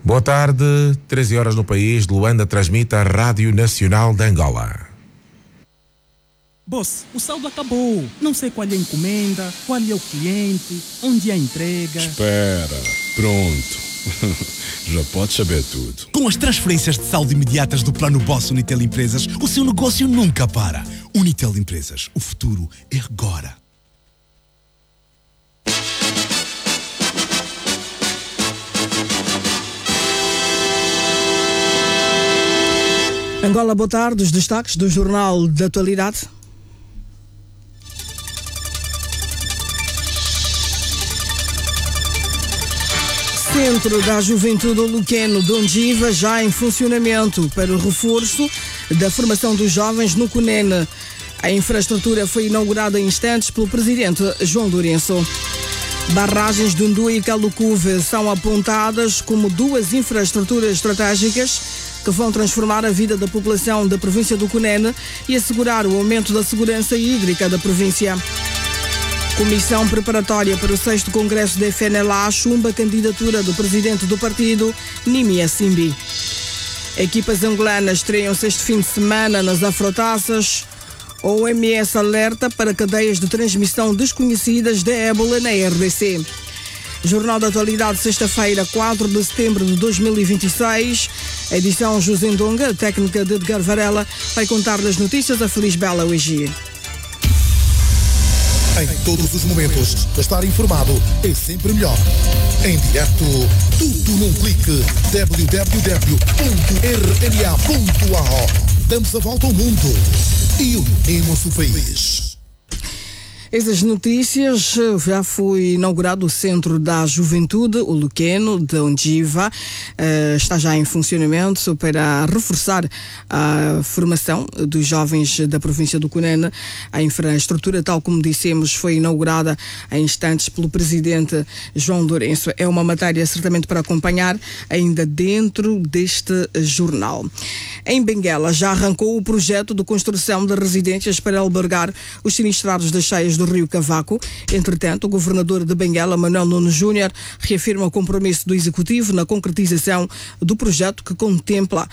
Boa tarde, 13 horas no país. Luanda transmite a Rádio Nacional de Angola. Boss, o saldo acabou. Não sei qual é a encomenda, qual é o cliente, onde é a entrega. Espera, pronto. Já podes saber tudo. Com as transferências de saldo imediatas do Plano Boss Unitel Empresas, o seu negócio nunca para. Unitel Empresas, o futuro é agora. Angola, boa tarde. Os destaques do Jornal da Atualidade. Centro da Juventude Luqueno de Ondiva já em funcionamento para o reforço da formação dos jovens no CUNEN. A infraestrutura foi inaugurada em instantes pelo presidente João Lourenço. Barragens de Undua e Calucuve são apontadas como duas infraestruturas estratégicas que vão transformar a vida da população da província do CUNEN e assegurar o aumento da segurança hídrica da província. Comissão preparatória para o 6º Congresso da FNLA chumba a candidatura do presidente do partido, Nimi Simbi. Equipas angolanas estreiam-se este fim de semana nas Afrotaças. O OMS alerta para cadeias de transmissão desconhecidas da ébola na RDC. Jornal da Atualidade, sexta-feira, 4 de setembro de 2026. A edição José Ndonga, técnica de Edgar Varela, vai contar das notícias a Feliz Bela hoje. Em todos os momentos, estar informado é sempre melhor. Em direto, tudo num clique. www.rna.ao. Damos a volta ao mundo e unimos o país. Essas notícias, já foi inaugurado o Centro da Juventude, o Luqueno, de Ondiva. Está já em funcionamento para reforçar a formação dos jovens da província do CUNEN. A infraestrutura, tal como dissemos, foi inaugurada em instantes pelo presidente João Lourenço. É uma matéria certamente para acompanhar ainda dentro deste jornal. Em Benguela já arrancou o projeto de construção de residências para albergar os sinistrados das cheias do Rio Cavaco. Entretanto, o governador de Benguela, Manuel Nuno Júnior, reafirma o compromisso do Executivo na concretização do projeto que contempla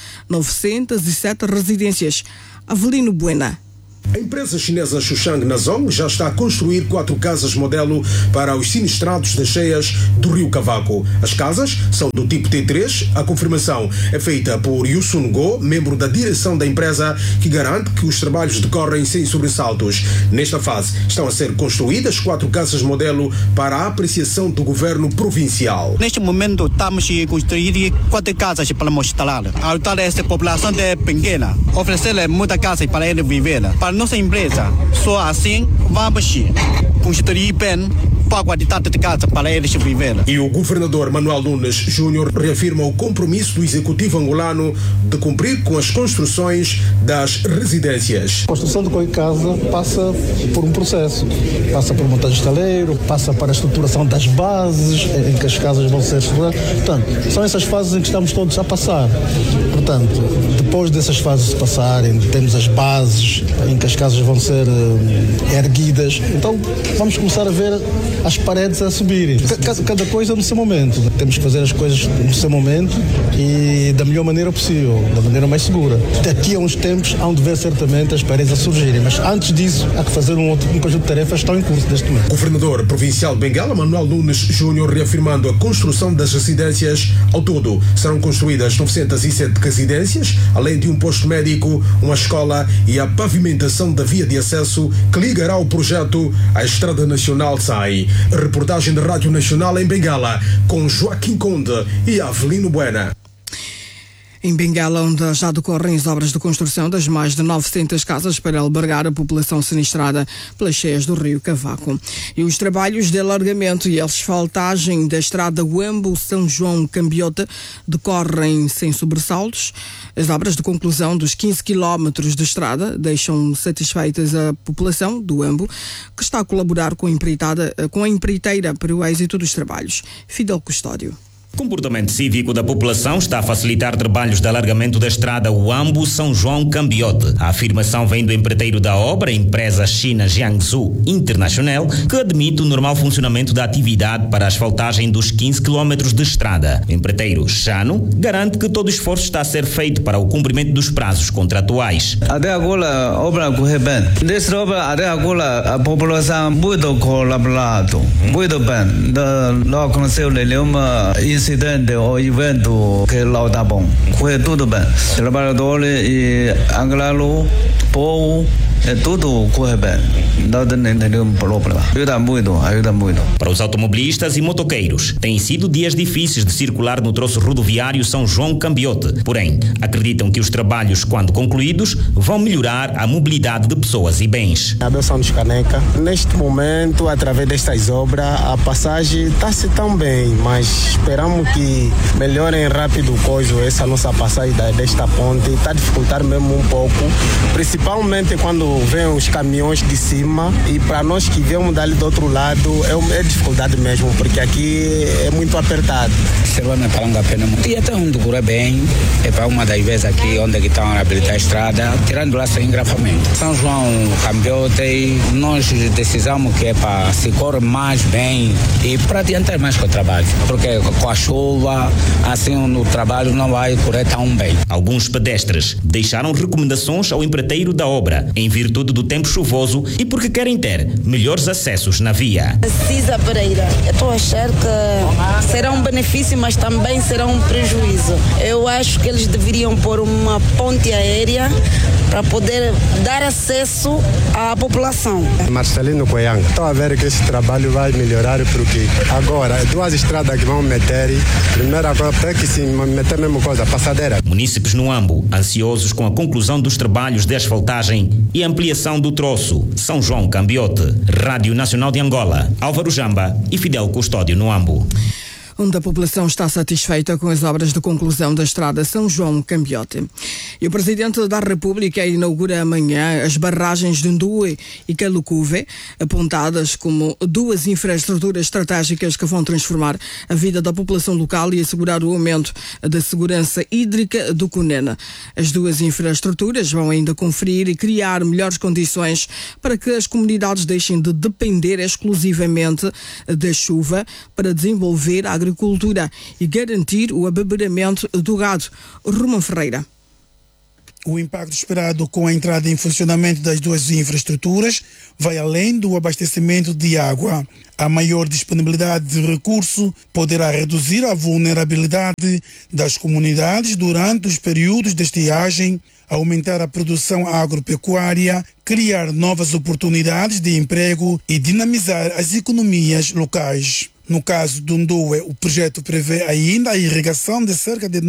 907 residências. Avelino Buena. A empresa chinesa Xuchang Nazong já está a construir 4 casas modelo para os sinistrados das cheias do Rio Cavaco. As casas são do tipo T3. A confirmação é feita por Yusun Go, membro da direção da empresa, que garante que os trabalhos decorrem sem sobressaltos. Nesta fase, estão a ser construídas 4 casas modelo para a apreciação do governo provincial. Neste momento, estamos a construir 4 casas para mostrar a esta população de Benguela, oferecer muita casa para ele viver. Para nossa empresa, só assim vamos construir bem para a quantidade de casa para eles viver. E o governador Manuel Nunes Júnior reafirma o compromisso do executivo angolano de cumprir com as construções das residências. A construção de qualquer casa passa por um processo, passa por montagem de estaleiro, passa para a estruturação das bases em que as casas vão ser estruturadas. Portanto, são essas fases em que estamos todos a passar. Portanto, depois dessas fases se passarem, temos as bases em que as casas vão ser erguidas. Então, vamos começar a ver as paredes a subirem. Cada coisa no seu momento. Temos que fazer as coisas no seu momento e da melhor maneira possível, da maneira mais segura. Daqui a uns tempos hão de ver certamente as paredes a surgirem, mas antes disso há que fazer um conjunto de tarefas que estão em curso neste momento. Governador provincial de Benguela, Manuel Nunes Júnior, reafirmando a construção das residências. Ao todo, serão construídas 907 residências, além de um posto médico, uma escola e a pavimentação da via de acesso que ligará o projeto à Estrada Nacional SAI. Reportagem da Rádio Nacional em Benguela, com Joaquim Conde e Avelino Buena. Em Benguela, onde já decorrem as obras de construção das mais de 900 casas para albergar a população sinistrada pelas cheias do Rio Cavaco. E os trabalhos de alargamento e asfaltagem da estrada Uambo-São João-Cambiota decorrem sem sobressaltos. As obras de conclusão dos 15 quilómetros de estrada deixam satisfeitas a população do Uambo, que está a colaborar com a empreiteira para o êxito dos trabalhos. Fidel Custódio. Comportamento cívico da população está a facilitar trabalhos de alargamento da estrada Uambo-São João-Cambiote. A afirmação vem do empreiteiro da obra, empresa China Jiangsu International, que admite o normal funcionamento da atividade para a asfaltagem dos 15 km de estrada. O empreiteiro Chano garante que todo o esforço está a ser feito para o cumprimento dos prazos contratuais. Até agora a obra corre bem. Desta obra até agora a população muito colaborado, muito bem. Não aconteceu nenhum incidente ou evento que não está bom. Foi tudo bem. Trabalhadores e anglanos, povo, tudo corre bem. Não tem nenhum problema. Ajuda muito. Para os automobilistas e motoqueiros, têm sido dias difíceis de circular no troço rodoviário São João-Cambiote. Porém, acreditam que os trabalhos, quando concluídos, vão melhorar a mobilidade de pessoas e bens. A adoção dos caneca. Neste momento, através destas obras, a passagem está-se tão bem, mas esperamos que melhorem rápido essa nossa passagem desta ponte. Está a dificultar mesmo um pouco, principalmente quando vêm os caminhões de cima, e para nós que viemos dali do outro lado é dificuldade mesmo, porque aqui é muito apertado. E até onde corre bem, é para uma das vezes aqui onde estão a reabilitar a estrada, tirando lá sem engrafamento. São João Cambiote, nós decisamos que é para se correr mais bem e para adiantar mais com o trabalho, porque com a chuva, assim no trabalho não vai correr tão bem. Alguns pedestres deixaram recomendações ao empreiteiro da obra, em virtude do tempo chuvoso e porque querem ter melhores acessos na via. Cisa Pereira, eu estou a achar que será um benefício, mas também será um prejuízo. Eu acho que eles deveriam pôr uma ponte aérea para poder dar acesso à população. Marcelino Coianga, estou a ver que esse trabalho vai melhorar, porque agora duas estradas que vão meter, primeira coisa tem que se meter a mesma coisa, passadeira. Munícipes no Uambo, ansiosos com a conclusão dos trabalhos de asfaltagem e ampliação do troço São João-Cambiote. Rádio Nacional de Angola, Álvaro Jamba e Fidel Custódio no Uambo. Onde a população está satisfeita com as obras de conclusão da estrada São João-Cambiote. E o Presidente da República inaugura amanhã as barragens de Ndue e Calucuve, apontadas como duas infraestruturas estratégicas que vão transformar a vida da população local e assegurar o aumento da segurança hídrica do Cunene. As duas infraestruturas vão ainda conferir e criar melhores condições para que as comunidades deixem de depender exclusivamente da chuva para desenvolver a agricultura e garantir o abeberamento do gado. Romão Ferreira. O impacto esperado com a entrada em funcionamento das duas infraestruturas vai além do abastecimento de água. A maior disponibilidade de recurso poderá reduzir a vulnerabilidade das comunidades durante os períodos de estiagem, aumentar a produção agropecuária, criar novas oportunidades de emprego e dinamizar as economias locais. No caso do Ndue, o projeto prevê ainda a irrigação de cerca de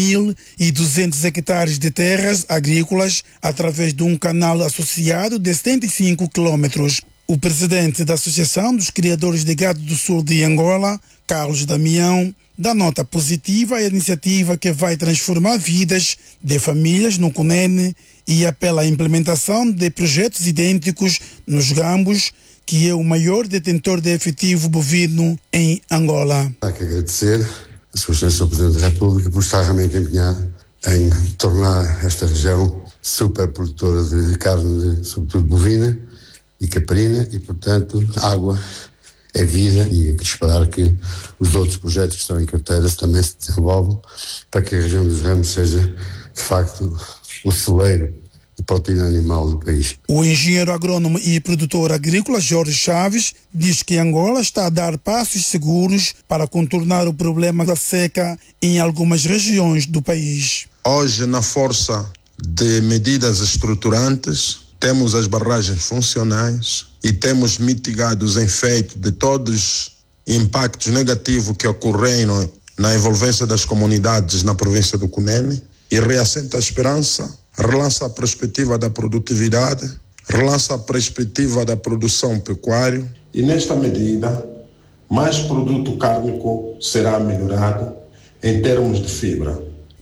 9.200 hectares de terras agrícolas através de um canal associado de 75 quilômetros. O presidente da Associação dos Criadores de Gado do Sul de Angola, Carlos Damião, dá nota positiva à iniciativa que vai transformar vidas de famílias no Cunene e apela à implementação de projetos idênticos nos Gambos, que é o maior detentor de efetivo bovino em Angola. Há que agradecer a Sua Excelência ao Presidente da República por estar realmente empenhado em tornar esta região super produtora de carne, sobretudo bovina e caprina, e, portanto, água é vida, e esperar que os outros projetos que estão em carteira também se desenvolvam para que a região dos Ramos seja, de facto, o celeiro de proteína animal do país. O engenheiro agrônomo e produtor agrícola Jorge Chaves diz que Angola está a dar passos seguros para contornar o problema da seca em algumas regiões do país. Hoje, na força de medidas estruturantes, temos as barragens funcionais e temos mitigado os efeitos de todos os impactos negativos que ocorreram na envolvência das comunidades na província do Cunene, e reassenta a esperança, relança a perspectiva da produtividade, relança a perspectiva da produção pecuária, e nesta medida, mais produto cárnico será melhorado em termos de fibra.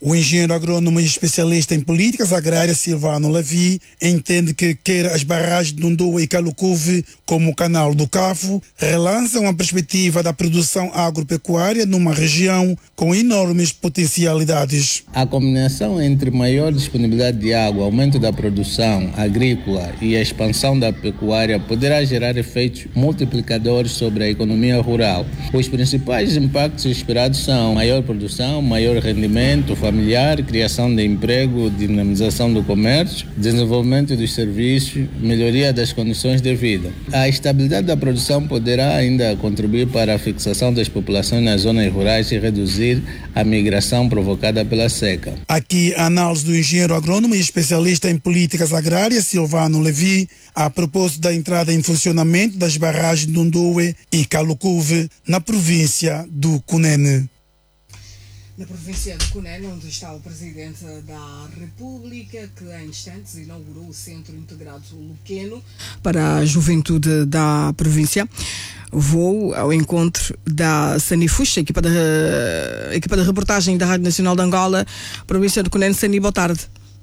O engenheiro agrônomo e especialista em políticas agrárias Silvano Levi entende que quer as barragens de Ndundoa e Calucuve, como o canal do Cafo, relançam a perspectiva da produção agropecuária numa região com enormes potencialidades. A combinação entre maior disponibilidade de água, aumento da produção agrícola e a expansão da pecuária poderá gerar efeitos multiplicadores sobre a economia rural. Os principais impactos esperados são maior produção, maior rendimento familiar, criação de emprego, dinamização do comércio, desenvolvimento dos serviços, melhoria das condições de vida. A estabilidade da produção poderá ainda contribuir para a fixação das populações nas zonas rurais e reduzir a migração provocada pela seca. Aqui a análise do engenheiro agrônomo e especialista em políticas agrárias Silvano Levi a propósito da entrada em funcionamento das barragens de Ndundoa e Calucuve na província do Cunene. Na província de Cunene, onde está o Presidente da República, que há instantes inaugurou o Centro Integrado Luqueno para a juventude da província. Vou ao encontro da Sanifush, equipa de reportagem da Rádio Nacional de Angola, província de Cunene. Sani, boa tarde.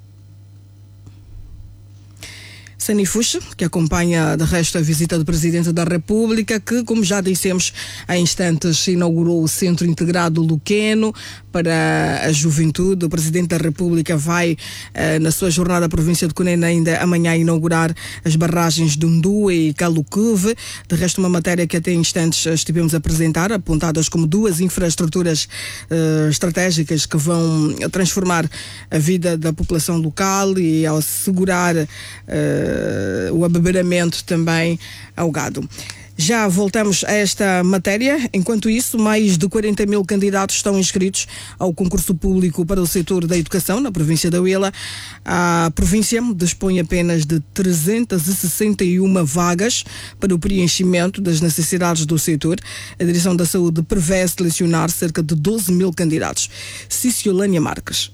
Sanifush, que acompanha de resto a visita do Presidente da República, que, como já dissemos há instantes, inaugurou o Centro Integrado Luqueno para a juventude. O Presidente da República vai, na sua jornada à província de Cunene, ainda amanhã inaugurar as barragens de Ndundoa e Calucuve. De resto, uma matéria que até instantes estivemos a apresentar, apontadas como duas infraestruturas estratégicas que vão transformar a vida da população local e assegurar o abeberamento também ao gado. Já voltamos a esta matéria. Enquanto isso, mais de 40 mil candidatos estão inscritos ao concurso público para o setor da educação na província da Huila. A província dispõe apenas de 361 vagas para o preenchimento das necessidades do setor. A Direção da Saúde prevê selecionar cerca de 12 mil candidatos. Ciciolânia Marques.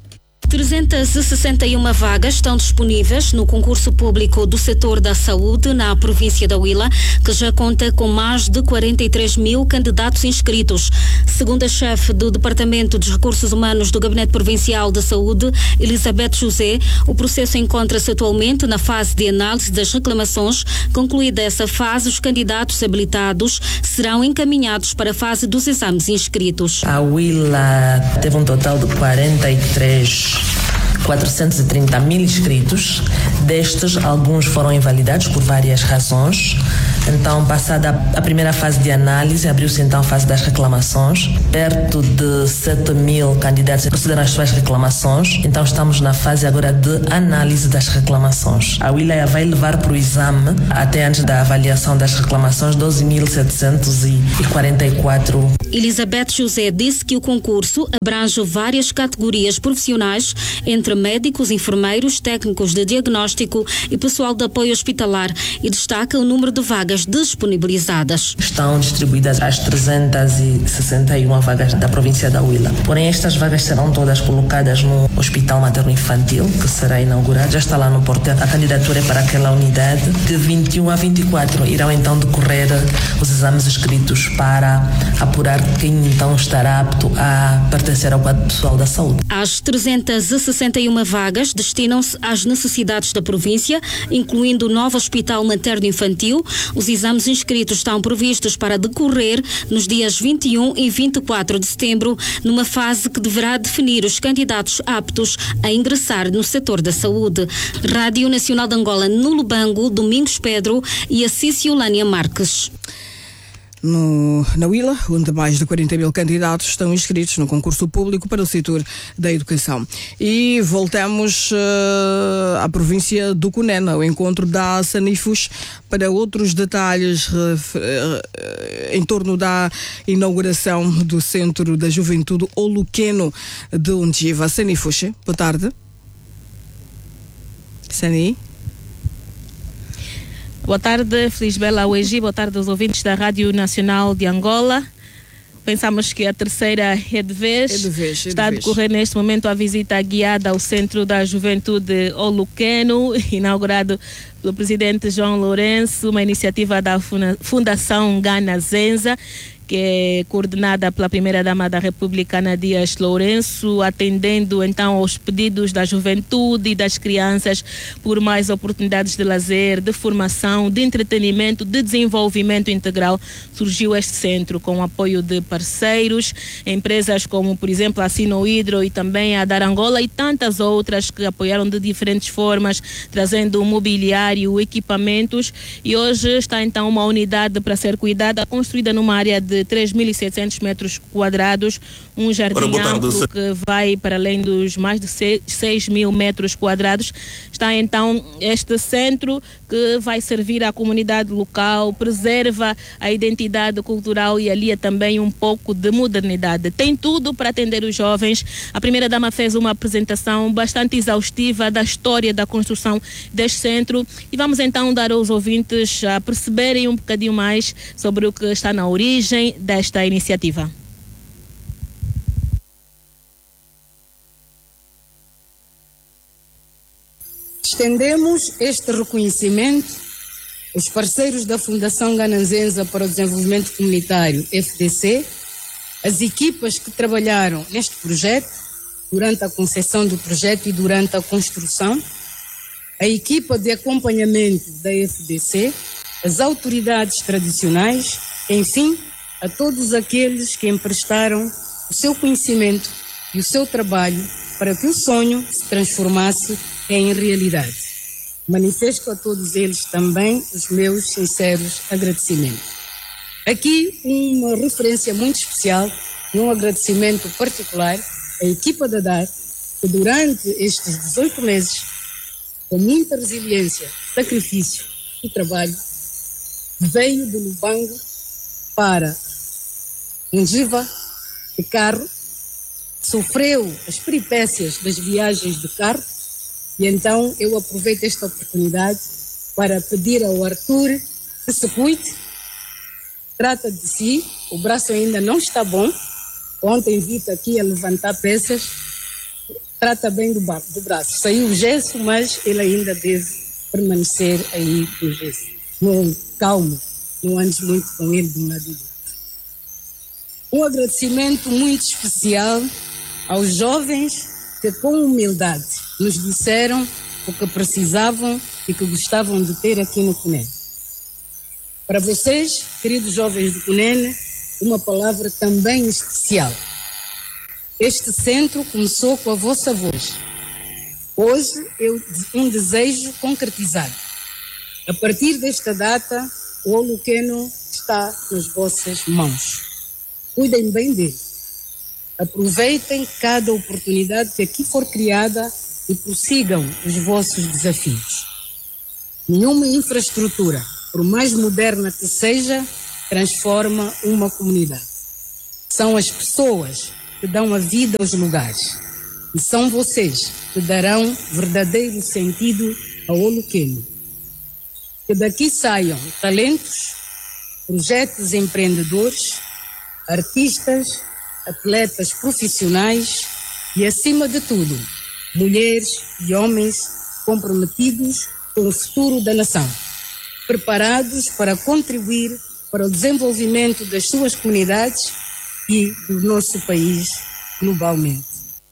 361 vagas estão disponíveis no concurso público do setor da saúde na província da Huila, que já conta com mais de 43 mil candidatos inscritos. Segundo a chefe do Departamento dos Recursos Humanos do Gabinete Provincial de Saúde, Elizabeth José, o processo encontra-se atualmente na fase de análise das reclamações. Concluída essa fase, os candidatos habilitados serão encaminhados para a fase dos exames inscritos. A Huila teve um total de 430 mil inscritos. Destes, alguns foram invalidados por várias razões. Então, passada a primeira fase de análise, abriu-se então a fase das reclamações. Perto de 7 mil candidatos procederam às suas reclamações. Então, estamos na fase agora de análise das reclamações. A Huila vai levar para o exame, até antes da avaliação das reclamações, 12.744. Elizabeth José disse que o concurso abrange várias categorias profissionais, entre médicos, enfermeiros, técnicos de diagnóstico e pessoal de apoio hospitalar, e destaca o número de vagas disponibilizadas. Estão distribuídas as 361 vagas da província da Huila. Porém, estas vagas serão todas colocadas no Hospital Materno-Infantil, que será inaugurado. Já está lá no porteiro. A candidatura é para aquela unidade. De 21 a 24 irão então decorrer os exames escritos para apurar quem então estará apto a pertencer ao quadro pessoal da saúde. As 361 vagas destinam-se às necessidades da província, incluindo o novo Hospital Materno-Infantil. Os exames inscritos estão previstos para decorrer nos dias 21 e 24 de setembro, numa fase que deverá definir os candidatos aptos a ingressar no setor da saúde. Rádio Nacional de Angola, no Lubango, Domingos Pedro e a Ciciolânia Marques. Na Huila, onde mais de 40 mil candidatos estão inscritos no concurso público para o setor da educação. E voltamos à província do Cunene, ao encontro da Sanifush, para outros detalhes em torno da inauguração do Centro da Juventude Luqueno de Ondiva. Sanifush, boa tarde. Sani. Boa tarde, Feliz Bela Uegi, boa tarde aos ouvintes da Rádio Nacional de Angola. Pensamos que a terceira é de vez. Está a decorrer neste momento a visita guiada ao Centro da Juventude Luqueno, inaugurado pelo Presidente João Lourenço, uma iniciativa da Fundação Gana Zenza, que é coordenada pela Primeira-Dama da República, Ana Dias Lourenço, atendendo então aos pedidos da juventude e das crianças por mais oportunidades de lazer, de formação, de entretenimento, de desenvolvimento integral. Surgiu este centro com o apoio de parceiros, empresas como, por exemplo, a Sinohidro e também a Darangola e tantas outras que apoiaram de diferentes formas, trazendo mobiliário, equipamentos, e hoje está então uma unidade para ser cuidada, construída numa área de 3.700 metros quadrados, um jardim amplo que vai para além dos mais de 6.000 metros quadrados. Está então este centro que vai servir à comunidade local, preserva a identidade cultural e alia também um pouco de modernidade. Tem tudo para atender os jovens. A Primeira-Dama fez uma apresentação bastante exaustiva da história da construção deste centro e vamos então dar aos ouvintes a perceberem um bocadinho mais sobre o que está na origem desta iniciativa. Estendemos este reconhecimento aos parceiros da Fundação Gananzenza para o Desenvolvimento Comunitário, FDC, as equipas que trabalharam neste projeto, durante a concepção do projeto e durante a construção, a equipa de acompanhamento da FDC, as autoridades tradicionais, enfim, a todos aqueles que emprestaram o seu conhecimento e o seu trabalho para que o sonho se transformasse em realidade. Manifesto a todos eles também os meus sinceros agradecimentos. Aqui uma referência muito especial e um agradecimento particular à equipa da DAR, que durante estes 18 meses, com muita resiliência, sacrifício e trabalho, veio de Lubango para Ungiva de carro, sofreu as peripécias das viagens de carro, e então eu aproveito esta oportunidade para pedir ao Arthur que se cuide, trata de si, o braço ainda não está bom, ontem vi-te aqui a levantar peças, trata bem do braço, saiu o gesso, mas ele ainda deve permanecer aí no gesso. Não, calmo, não andes muito com ele de um lado e do outro. Um agradecimento muito especial aos jovens que com humildade nos disseram o que precisavam e que gostavam de ter aqui no Cunene. Para vocês, queridos jovens do Cunene, uma palavra também especial. Este centro começou com a vossa voz. Hoje é um desejo concretizado. A partir desta data, o Oluqueno está nas vossas mãos. Cuidem bem dele. Aproveitem cada oportunidade que aqui for criada e prossigam os vossos desafios. Nenhuma infraestrutura, por mais moderna que seja, transforma uma comunidade. São as pessoas que dão a vida aos lugares. E são vocês que darão verdadeiro sentido ao Oluqueno. Que daqui saiam talentos, projetos empreendedores, artistas, atletas profissionais e, acima de tudo, mulheres e homens comprometidos com o futuro da nação, preparados para contribuir para o desenvolvimento das suas comunidades e do nosso país globalmente.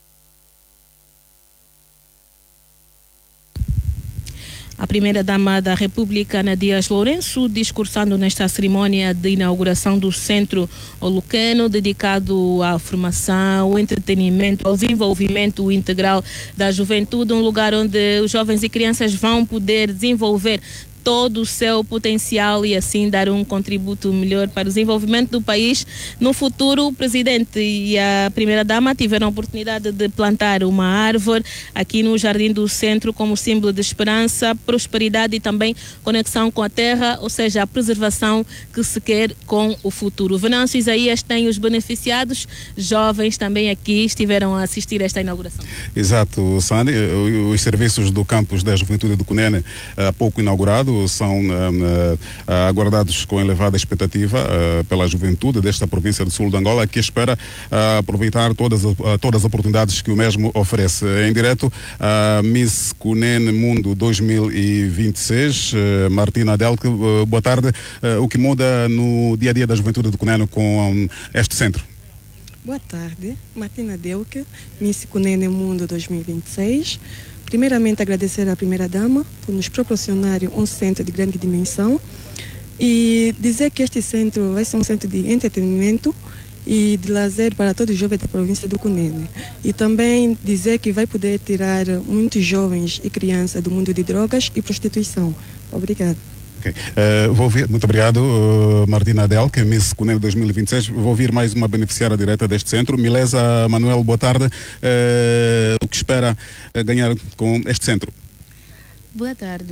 A Primeira-Dama da República, Ana Dias Lourenço, discursando nesta cerimónia de inauguração do Centro Oluqueno, dedicado à formação, ao entretenimento, ao desenvolvimento integral da juventude, um lugar onde os jovens e crianças vão poder desenvolver todo o seu potencial e assim dar um contributo melhor para o desenvolvimento do país. No futuro, o Presidente e a Primeira-Dama tiveram a oportunidade de plantar uma árvore aqui no Jardim do Centro como símbolo de esperança, prosperidade e também conexão com a terra, ou seja, a preservação que se quer com o futuro. Venâncio Isaías tem os beneficiados, jovens também aqui estiveram a assistir a esta inauguração. Exato, Sandy, os serviços do campus da Juventude do Cunene, há pouco inaugurado, centro são aguardados com elevada expectativa pela juventude desta província do sul de Angola, que espera aproveitar todas as oportunidades que o mesmo oferece. Em direto, Miss Cunene Mundo 2026, Martina Delke, boa tarde. O que muda no dia a dia da juventude do Cunene com este centro? Boa tarde, Martina Delke, Miss Cunene Mundo 2026. Primeiramente, agradecer à primeira-dama por nos proporcionar um centro de grande dimensão e dizer que este centro vai ser um centro de entretenimento e de lazer para todos os jovens da província do Cunene. E também dizer que vai poder tirar muitos jovens e crianças do mundo de drogas e prostituição. Obrigada. Okay. Vou ouvir, muito obrigado, Martina Delke, Miss Cunene 2026. Vou ouvir mais uma beneficiária direta deste centro. Milesa Manuel, boa tarde. O que espera ganhar com este centro? Boa tarde.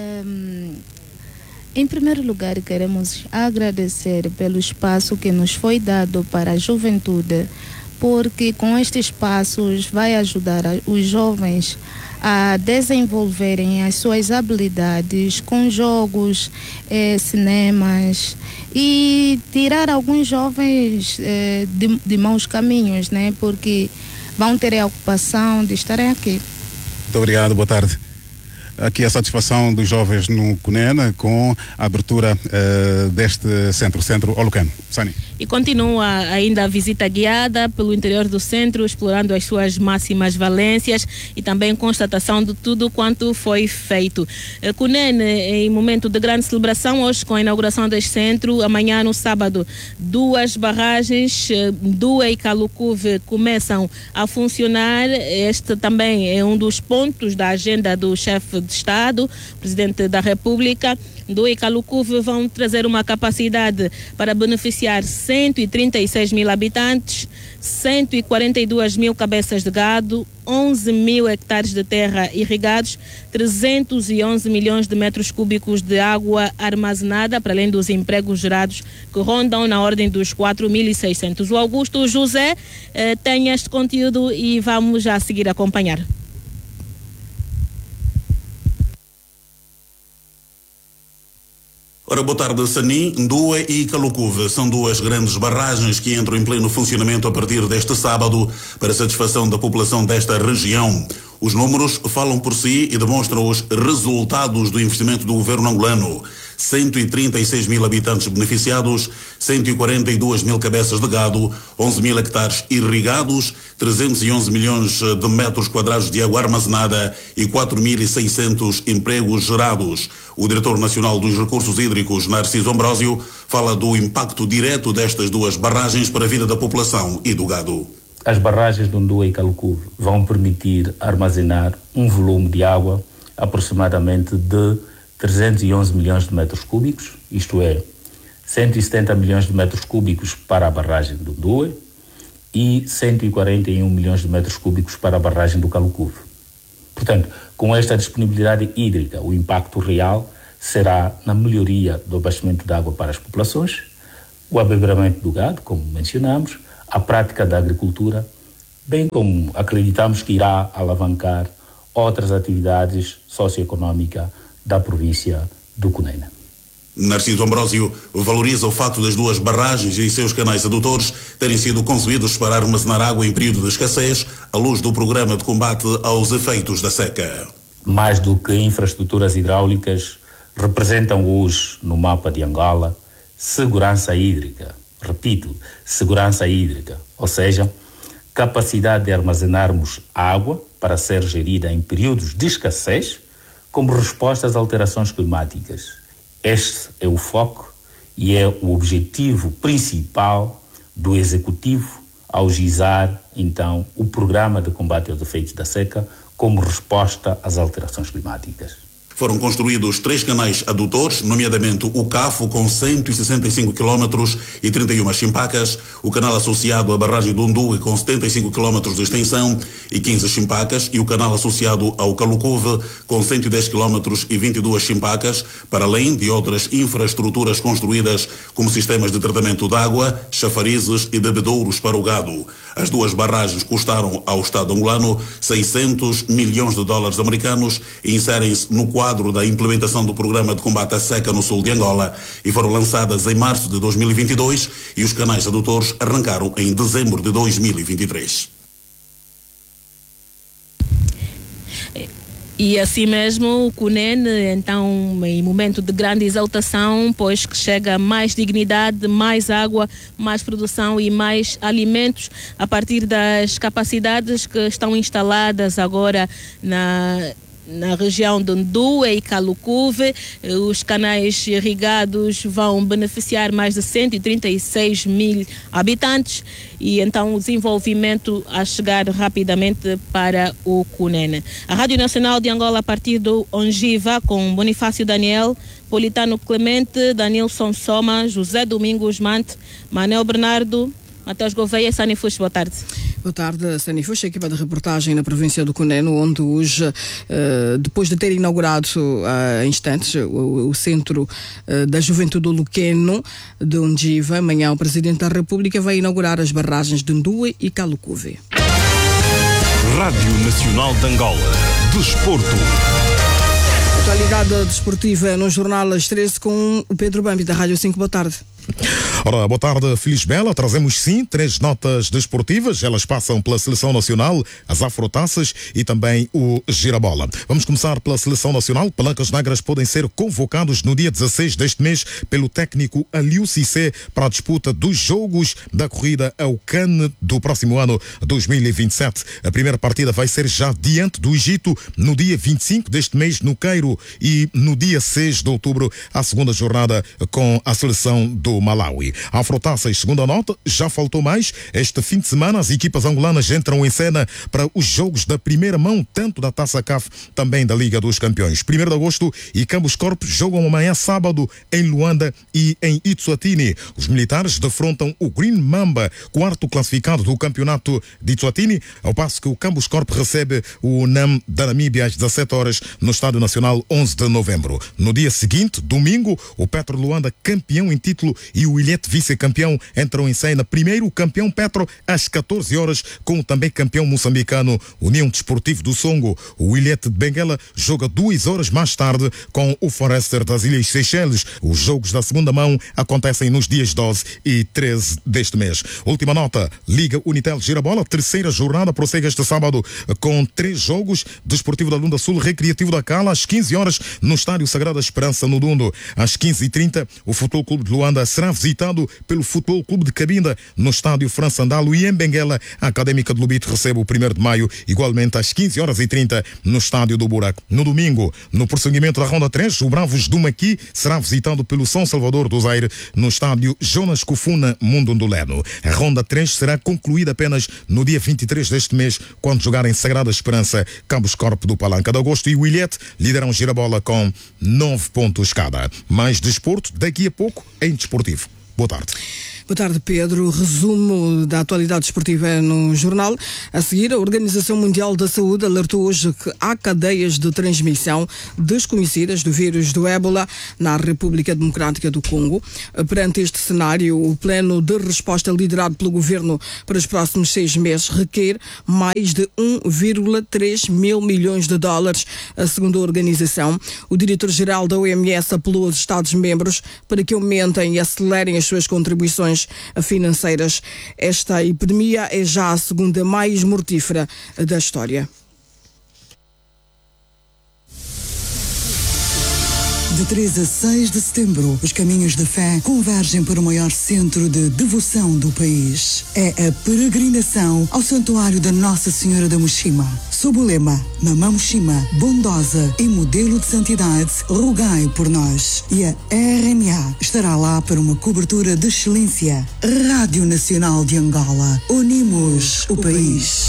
Em primeiro lugar, queremos agradecer pelo espaço que nos foi dado para a juventude, porque com estes espaços vai ajudar os jovens a desenvolverem as suas habilidades com jogos, cinemas e tirar alguns jovens de maus caminhos, né? Porque vão ter a ocupação de estarem aqui. Muito obrigado, boa tarde. Aqui a satisfação dos jovens no Cunene com a abertura deste centro Olucano. Sani. E continua ainda a visita guiada pelo interior do centro, explorando as suas máximas valências e também constatação de tudo quanto foi feito. Cunene, em momento de grande celebração, hoje com a inauguração deste centro, amanhã no sábado, 2 barragens, Dua e Calucuve, começam a funcionar. Este também é um dos pontos da agenda do chefe de Estado, Presidente da República. Dua e Calucuve vão trazer uma capacidade para beneficiar 136 mil habitantes, 142 mil cabeças de gado, 11 mil hectares de terra irrigados, 311 milhões de metros cúbicos de água armazenada, para além dos empregos gerados que rondam na ordem dos 4.600. O Augusto José tem este conteúdo e vamos já seguir a acompanhar. Ora, boa tarde, Sani, Dua e Calucuve. São 2 grandes barragens que entram em pleno funcionamento a partir deste sábado para satisfação da população desta região. Os números falam por si e demonstram os resultados do investimento do governo angolano. 136 mil habitantes beneficiados, 142 mil cabeças de gado, 11 mil hectares irrigados, 311 milhões de metros quadrados de água armazenada e 4.600 empregos gerados. O diretor nacional dos recursos hídricos, Narciso Ambrósio, fala do impacto direto destas 2 barragens para a vida da população e do gado. As barragens de Dua e Calucuve vão permitir armazenar um volume de água aproximadamente de 311 milhões de metros cúbicos, isto é, 170 milhões de metros cúbicos para a barragem do Dua e 141 milhões de metros cúbicos para a barragem do Calucuve. Portanto, com esta disponibilidade hídrica, o impacto real será na melhoria do abastecimento de água para as populações, o abeberamento do gado, como mencionamos, a prática da agricultura, bem como acreditamos que irá alavancar outras atividades socioeconómicas da província do Cunene. Narciso Ambrósio valoriza o facto das 2 barragens e seus canais adutores terem sido concebidos para armazenar água em período de escassez, à luz do programa de combate aos efeitos da seca. Mais do que infraestruturas hidráulicas, representam hoje, no mapa de Angola, segurança hídrica. Repito, segurança hídrica, ou seja, capacidade de armazenarmos água para ser gerida em períodos de escassez, como resposta às alterações climáticas. Este é o foco e é o objetivo principal do Executivo ao gizar, então, o programa de combate aos efeitos da seca como resposta às alterações climáticas. Foram construídos 3 canais adutores, nomeadamente o CAFO, com 165 km e 31 chimpacas, o canal associado à barragem do Dua, com 75 km de extensão e 15 chimpacas, e o canal associado ao Calucuve, com 110 km e 22 chimpacas, para além de outras infraestruturas construídas, como sistemas de tratamento de água, chafarizes e bebedouros para o gado. As 2 barragens custaram ao Estado angolano $600 milhões e inserem-se no quadro quadro da implementação do programa de combate à seca no sul de Angola e foram lançadas em março de 2022 e os canais adutores arrancaram em dezembro de 2023. E assim mesmo o CUNEN, então, em momento de grande exaltação, pois que chega mais dignidade, mais água, mais produção e mais alimentos a partir das capacidades que estão instaladas agora na região de Ndue e Kalukuve. Os canais irrigados vão beneficiar mais de 136 mil habitantes e então o desenvolvimento a chegar rapidamente para o CUNEN. A Rádio Nacional de Angola a partir do Ongiva com Bonifácio Daniel, Politano Clemente, Danilson Soma, José Domingos Mante, Manel Bernardo, Mateus Gouveia e Sani Fuxo. Boa tarde. Boa tarde, Sani Fuxo, equipa de reportagem na província do CUNEN, onde hoje, depois de ter inaugurado há instantes o Centro da Juventude Luqueno de Ongiva, amanhã o Presidente da República vai inaugurar as barragens de Ndue e Kalukuve. Rádio Nacional de Angola. Desporto. Atualidade desportiva no Jornal às 13 com o Pedro Bambi da Rádio 5. Boa tarde. Ora, boa tarde, Feliz Bela. Trazemos sim 3 notas desportivas. Elas passam pela Seleção Nacional, as Afrotaças e também o Girabola. Vamos começar pela Seleção Nacional. Palancas Negras podem ser convocados no dia 16 deste mês pelo técnico Aliou Cissé para a disputa dos Jogos da Corrida ao CAN do próximo ano 2027. A primeira partida vai ser já diante do Egito no dia 25 deste mês no Cairo e no dia 6 de outubro a segunda jornada com a seleção do Malawi. A Afrotaças, segunda nota, já faltou mais. Este fim de semana as equipas angolanas entram em cena para os jogos da primeira mão, tanto da Taça CAF, também da Liga dos Campeões. 1º de agosto e Campos Corp jogam amanhã sábado em Luanda e em Itswatini. Os militares defrontam o Green Mamba, 4º classificado do campeonato de Itswatini, ao passo que o Campos Corp recebe o NAM da Namíbia às 17 horas no Estádio Nacional 11 de novembro. No dia seguinte, domingo, o Petro Luanda, campeão em título, e o Ilhete vice-campeão entram em cena. Primeiro o campeão Petro às 14 horas com o também campeão moçambicano União Desportivo do Songo. O Ilhete de Benguela joga 2 horas mais tarde com o Forester das Ilhas Seychelles. Os jogos da segunda mão acontecem nos dias 12 e 13 deste mês. Última nota, Liga Unitel Girabola, terceira jornada, prossegue este sábado com 3 jogos. Desportivo da Lunda Sul, Recreativo da Cala às 15 horas no Estádio Sagrada Esperança no Dundo. Às 15h30 o Futebol Clube de Luanda será visitado pelo Futebol Clube de Cabinda no Estádio França Andalo e em Benguela a Académica de Lubito recebe o 1º de maio igualmente às 15h30 no Estádio do Buraco. No domingo, no prosseguimento da Ronda 3, o Bravos do Maqui será visitado pelo São Salvador do Zaire no Estádio Jonas Kufuna Mundunduleno. A Ronda 3 será concluída apenas no dia 23 deste mês quando jogarem Sagrada Esperança, Campos Corpo do Palanca de Agosto e o Ilhete lideram Girabola com 9 pontos cada. Mais desporto daqui a pouco em Desportivo. Boa tarde. Boa tarde, Pedro. Resumo da atualidade esportiva no jornal. A seguir, a Organização Mundial da Saúde alertou hoje que há cadeias de transmissão desconhecidas do vírus do ébola na República Democrática do Congo. Perante este cenário, o plano de resposta liderado pelo governo para os próximos 6 meses requer mais de 1,3 mil milhões de dólares, segundo a organização. O diretor-geral da OMS apelou aos Estados-membros para que aumentem e acelerem as suas contribuições financeiras. Esta epidemia é já a segunda mais mortífera da história. De 3 a 6 de setembro, os caminhos de fé convergem para o maior centro de devoção do país. É a peregrinação ao Santuário da Nossa Senhora da Mushima. Sob o lema Mamã Mushima, bondosa e modelo de santidade, rogai por nós. E a RNA estará lá para uma cobertura de excelência. Rádio Nacional de Angola. Unimos o país.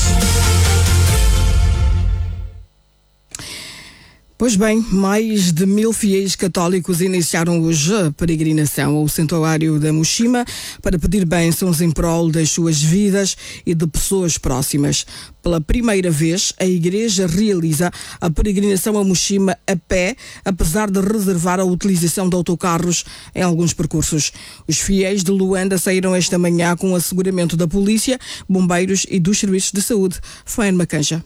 Pois bem, mais de 1000 fiéis católicos iniciaram hoje a peregrinação ao Santuário da Mushima para pedir bênçãos em prol das suas vidas e de pessoas próximas. Pela primeira vez, a Igreja realiza a peregrinação a Mushima a pé, apesar de reservar a utilização de autocarros em alguns percursos. Os fiéis de Luanda saíram esta manhã com o asseguramento da polícia, bombeiros e dos serviços de saúde. Faen Macanja.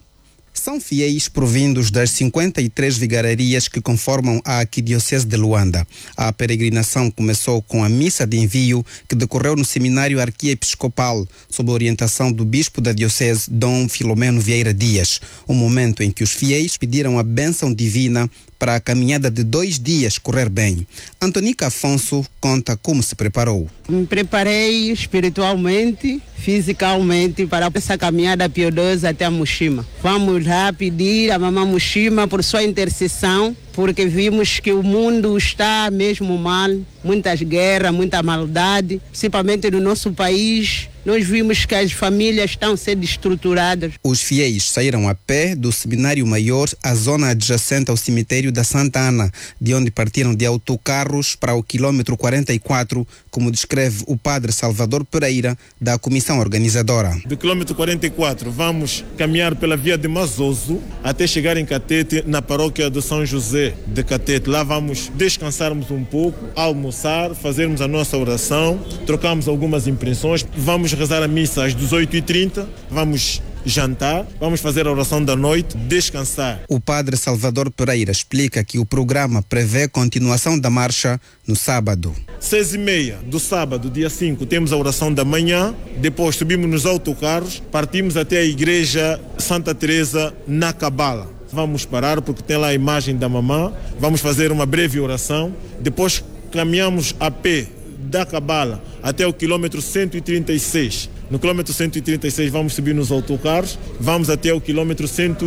São fiéis provindos das 53 vigararias que conformam a Arquidiocese de Luanda. A peregrinação começou com a missa de envio que decorreu no Seminário Arquiepiscopal, sob a orientação do bispo da Diocese, Dom Filomeno Vieira Dias, um momento em que os fiéis pediram a bênção divina para a caminhada de 2 dias correr bem. Antonica Afonso conta como se preparou. Me preparei espiritualmente, fisicamente para essa caminhada piedosa até a Mushima. Vamos lá pedir a Mamã Mushima por sua intercessão, porque vimos que o mundo está mesmo mal, muitas guerras, muita maldade, principalmente no nosso país. Nós vimos que as famílias estão sendo estruturadas. Os fiéis saíram a pé do Seminário Maior à zona adjacente ao cemitério da Santa Ana, de onde partiram de autocarros para o quilômetro 44, como descreve o padre Salvador Pereira, da comissão organizadora. Do quilômetro 44, vamos caminhar pela via de Mazoso até chegar em Catete, na paróquia de São José de Catete. Lá vamos descansarmos um pouco, almoçar, fazermos a nossa oração, trocamos algumas impressões, vamos rezar a missa às 18h30, vamos jantar, vamos fazer a oração da noite, descansar. O padre Salvador Pereira explica que o programa prevê continuação da marcha no sábado. 6h30 do sábado, dia 5, temos a oração da manhã, depois subimos nos autocarros, partimos até a igreja Santa Teresa na Cabala. Vamos parar porque tem lá a imagem da mamã, vamos fazer uma breve oração, depois caminhamos a pé da Cabala até o quilômetro 136. No quilômetro 136 vamos subir nos autocarros, vamos até o quilômetro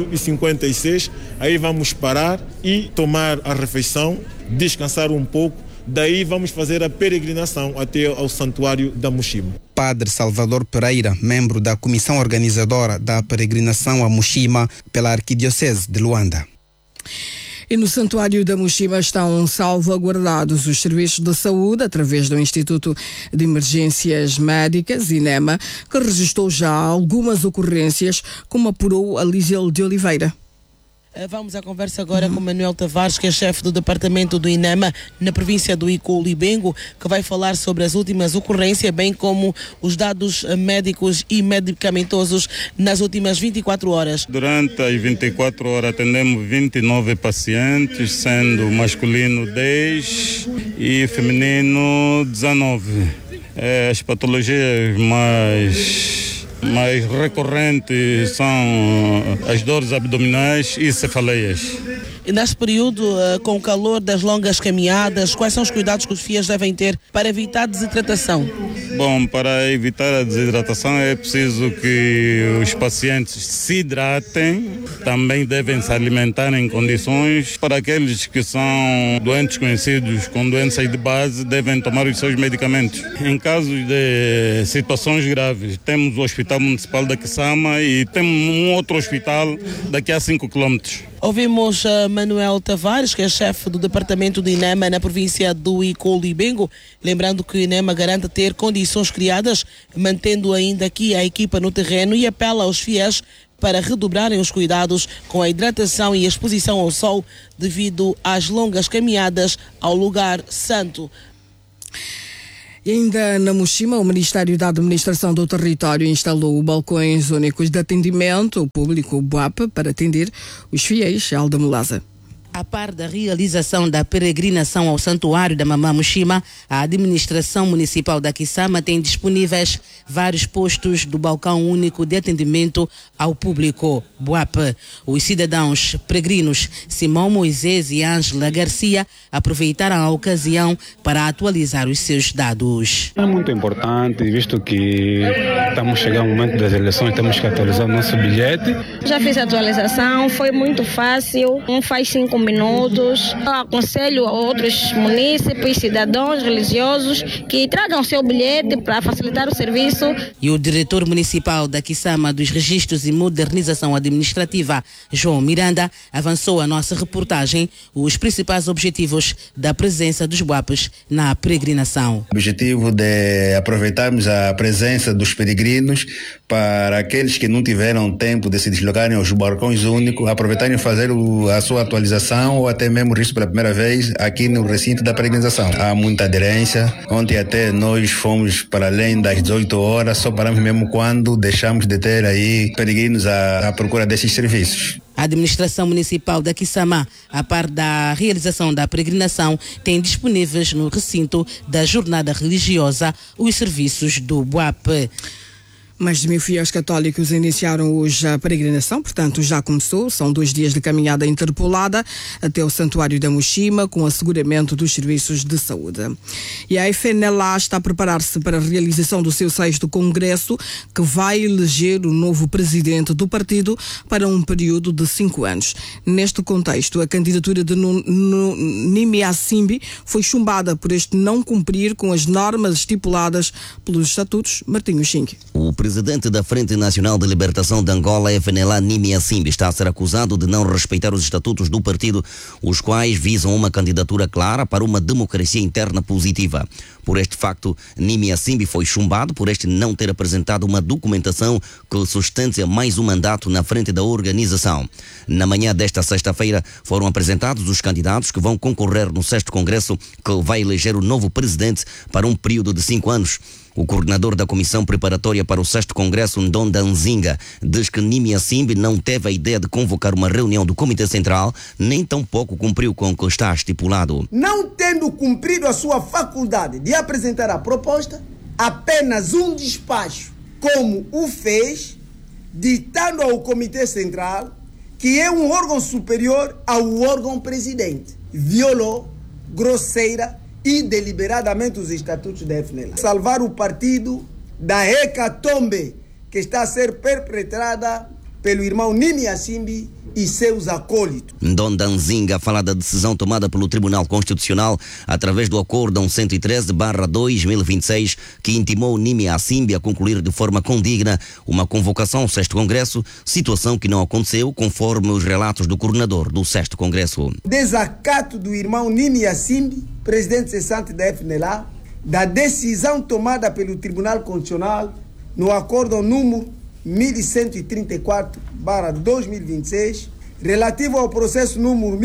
156, aí vamos parar e tomar a refeição, descansar um pouco, daí vamos fazer a peregrinação até ao Santuário da Mushima. Padre Salvador Pereira, membro da comissão organizadora da peregrinação a Mushima pela Arquidiocese de Luanda. E no Santuário da Mushima estão salvaguardados os serviços de saúde através do Instituto de Emergências Médicas, INEMA, que registrou já algumas ocorrências, como apurou a Lísel de Oliveira. Vamos à conversa agora com Manuel Tavares, que é chefe do departamento do INEMA na província do Icou-Libengo, que vai falar sobre as últimas ocorrências, bem como os dados médicos e medicamentosos nas últimas 24 horas. Durante as 24 horas atendemos 29 pacientes, sendo masculino 10 e feminino 19. As patologias mais recorrentes são as dores abdominais e cefaleias. E neste período, com o calor das longas caminhadas, quais são os cuidados que os fiéis devem ter para evitar desidratação? Bom, para evitar a desidratação é preciso que os pacientes se hidratem, também devem se alimentar em condições. Para aqueles que são doentes conhecidos com doenças de base, devem tomar os seus medicamentos. Em casos de situações graves, temos o Hospital Municipal da Kisama e temos um outro hospital daqui a 5 quilômetros. Ouvimos Manuel Tavares, que é chefe do departamento do INEMA na província do Icou-Libengo, lembrando que o INEMA garante ter condições criadas, mantendo ainda aqui a equipa no terreno, e apela aos fiéis para redobrarem os cuidados com a hidratação e a exposição ao sol devido às longas caminhadas ao lugar santo. E ainda na Mushima, o Ministério da Administração do Território instalou balcões únicos de atendimento público BUAP para atender os fiéis. Alda Mulaza. A par da realização da peregrinação ao Santuário da Mamã Mushima, a administração municipal da Kisama tem disponíveis vários postos do balcão único de atendimento ao público BUAP. Os cidadãos peregrinos Simão Moisés e Ângela Garcia aproveitaram a ocasião para atualizar os seus dados. É muito importante, visto que estamos chegando ao momento das eleições, temos que atualizar o nosso bilhete. Já fiz a atualização, foi muito fácil, faz 5 minutos. Eu aconselho a outros munícipes, cidadãos religiosos que tragam seu bilhete para facilitar o serviço. E o diretor municipal da Kisama dos Registros e Modernização Administrativa, João Miranda, avançou a nossa reportagem os principais objetivos da presença dos BUAPs na peregrinação. O objetivo de aproveitarmos a presença dos peregrinos para aqueles que não tiveram tempo de se deslocarem aos balcões únicos, aproveitarem e fazer a sua atualização peregrinação ou até mesmo registro pela primeira vez aqui no recinto da peregrinação. Há muita aderência. Ontem até nós fomos para além das 18 horas, só paramos mesmo quando deixamos de ter aí peregrinos à procura desses serviços. A administração municipal da Kissamã, a par da realização da peregrinação, tem disponíveis no recinto da jornada religiosa os serviços do BUAP. Mais de 1.000 fiéis católicos iniciaram hoje a peregrinação, portanto já começou. São 2 dias de caminhada interpolada até o Santuário da Mushima, com asseguramento dos serviços de saúde. E a FNLA está a preparar-se para a realização do seu 6º Congresso, que vai eleger o novo presidente do partido para um período de 5 anos. Neste contexto, a candidatura de Nimi Asimbi foi chumbada por este não cumprir com as normas estipuladas pelos estatutos. Martinho Xingue. O presidente da Frente Nacional de Libertação de Angola, FNLA, Nimi Asimbi, está a ser acusado de não respeitar os estatutos do partido, os quais visam uma candidatura clara para uma democracia interna positiva. Por este facto, Nimi Asimbi foi chumbado por este não ter apresentado uma documentação que sustente mais um mandato na frente da organização. Na manhã desta sexta-feira foram apresentados os candidatos que vão concorrer no 6º Congresso, que vai eleger o novo presidente para um período de 5 anos. O coordenador da Comissão Preparatória para o 6º Congresso, Ndonda Nzinga, diz que Nimi Asimbi não teve a ideia de convocar uma reunião do Comitê Central, nem tampouco cumpriu com o que está estipulado. Não tendo cumprido a sua faculdade de apresentar a proposta, apenas um despacho, como o fez, ditando ao Comitê Central, que é um órgão superior ao órgão presidente, violou grosseira e deliberadamente os estatutos da FNLA. Salvar o partido da hecatombe que está a ser perpetrada pelo irmão Nimi Asimbi e seus acólitos. Ndonda Nzinga fala da decisão tomada pelo Tribunal Constitucional através do Acórdão 113/2026, que intimou Nimi Asimbi a concluir de forma condigna uma convocação ao 6º Congresso, situação que não aconteceu conforme os relatos do coordenador do 6º Congresso. Desacato do irmão Nimi Asimbi, presidente cessante da FNLA, da decisão tomada pelo Tribunal Constitucional no Acórdão número 1134/2026, relativo ao processo número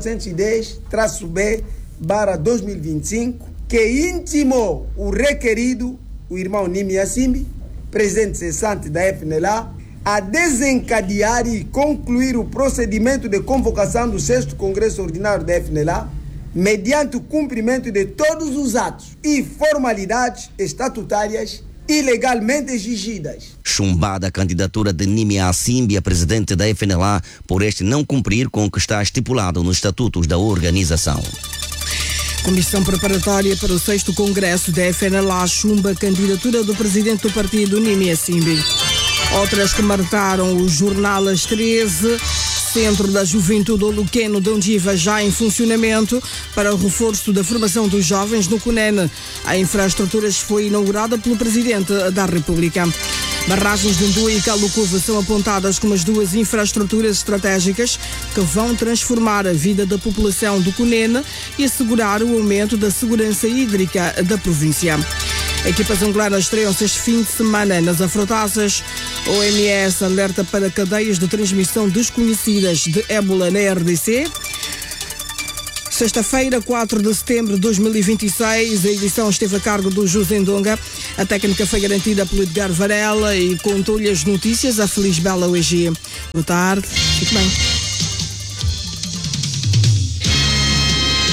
1410-B/2025, que intimou o requerido, o irmão Nimi Asimbi, presidente cessante da FNLA, a desencadear e concluir o procedimento de convocação do 6º Congresso Ordinário da FNLA, mediante o cumprimento de todos os atos e formalidades estatutárias ilegalmente exigidas. Chumbada a candidatura de Nimi Asimbi a presidente da FNLA por este não cumprir com o que está estipulado nos estatutos da organização. Comissão preparatória para o 6º Congresso da FNLA chumba a candidatura do presidente do partido, Nimi Asimbi. Outras que marcaram o jornal às 13. Centro da Juventude Oluqueno de Ondiva já em funcionamento para o reforço da formação dos jovens no CUNEN. A infraestrutura foi inaugurada pelo Presidente da República. Barragens de Ndua e Calucuva são apontadas como as 2 infraestruturas estratégicas que vão transformar a vida da população do CUNEN e assegurar o aumento da segurança hídrica da província. Equipas angolanas estreiam-se este fim de semana nas afrotaças. OMS alerta para cadeias de transmissão desconhecidas de ébola na RDC. Sexta-feira, 4 de setembro de 2026, a edição esteve a cargo do José Ndonga. A técnica foi garantida pelo Edgar Varela e contou-lhe as notícias a Feliz Bela UEG. Boa tarde, fique bem.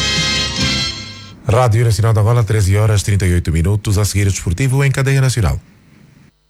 Rádio Nacional de Angola, 13h38, a seguir o desportivo em cadeia nacional.